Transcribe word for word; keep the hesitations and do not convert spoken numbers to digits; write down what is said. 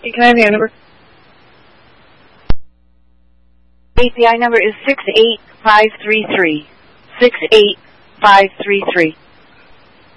Can I have the number? A P I number is six eight five three three. six eight five three three.